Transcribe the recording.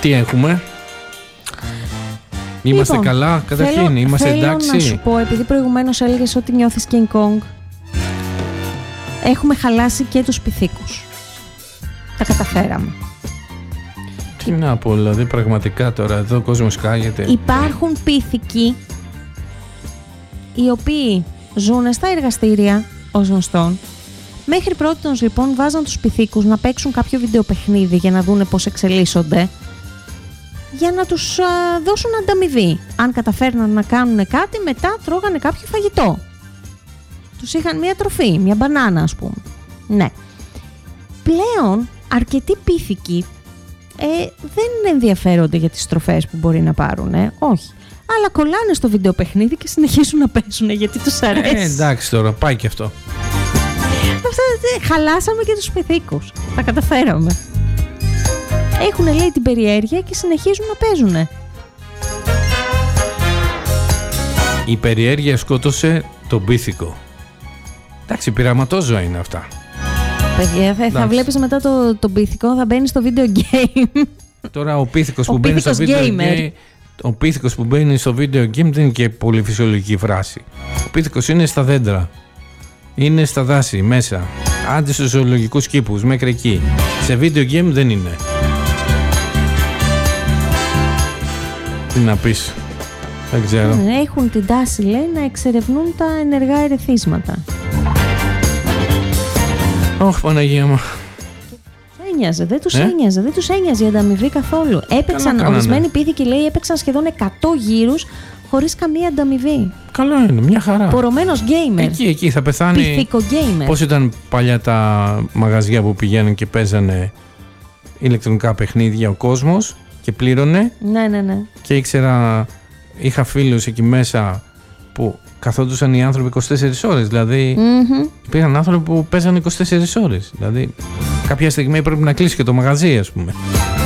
Τι έχουμε? Είμαστε καλά, καταρχήν, είμαστε εντάξει. Θέλω να σου πω, επειδή προηγουμένως έλεγες ότι νιώθεις King Kong, έχουμε χαλάσει και τους πυθίκους. Τα καταφέραμε. Τι να πω, δηλαδή πραγματικά τώρα εδώ ο κόσμος κάγεται. Υπάρχουν πυθικοί οι οποίοι ζουν στα εργαστήρια, ως γνωστόν. Μέχρι πρότινος λοιπόν βάζαν τους πυθίκους να παίξουν κάποιο βιντεοπαιχνίδι για να δούνε πώς εξελίσσονται, για να τους δώσουν ανταμοιβή. Αν καταφέρναν να κάνουν κάτι, μετά τρώγανε κάποιο φαγητό. Τους είχαν μια τροφή, μια μπανάνα ας πούμε. Ναι. Πλέον αρκετοί πυθικοί δεν ενδιαφέρονται για τις τροφές που μπορεί να πάρουν, όχι. Αλλά κολλάνε στο βιντεοπαιχνίδι και συνεχίζουν να παίζουν γιατί τους αρέσει. Εντάξει τώρα, πάει και αυτό. Χαλάσαμε και τους πυθίκους. Τα καταφέραμε. Έχουν λέει την περιέργεια και συνεχίζουν να παίζουνε. Η περιέργεια σκότωσε τον πίθηκο. Εντάξει, πειραματόζωα είναι αυτά. Παιδιά, θα βλέπεις μετά τον πίθηκο, θα μπαίνει στο video game. Τώρα ο πίθηκος που μπαίνει στο video game, ο πίθηκος που μπαίνει στο video game δεν είναι και πολύ φυσιολογική φράση. Ο πίθηκος είναι στα δέντρα. Είναι στα δάση, μέσα. Άντε στους ζωολογικούς κήπους, μέχρι εκεί. Σε video game δεν είναι. Τι να πεις, δεν ξέρω. Έχουν την τάση, λέει, να εξερευνούν τα ενεργά ερεθίσματα. Ωχ, Παναγία μου. Ένοιαζε, δεν τους ένοιαζε η ανταμοιβή καθόλου. Έπαιξαν, ορισμένοι πίθηκοι, λέει, έπαιξαν σχεδόν 100 γύρους χωρίς καμία ανταμοιβή. Καλό είναι, μια χαρά. Πορωμένος γκέιμερ. Εκεί θα πεθάνει. Πυθικό γκέιμερ. Πώς ήταν παλιά τα μαγαζιά που πηγαίνουν και παίζανε ηλεκτρονικά παιχνίδια ο κόσμος και πλήρωνε. Ναι. Και ήξερα, είχα φίλους εκεί μέσα που καθόντουσαν οι άνθρωποι 24 ώρες. Δηλαδή υπήρχαν άνθρωποι που παίζανε 24 ώρες. Δηλαδή κάποια στιγμή πρέπει να κλείσει και το μαγαζί, ας πούμε.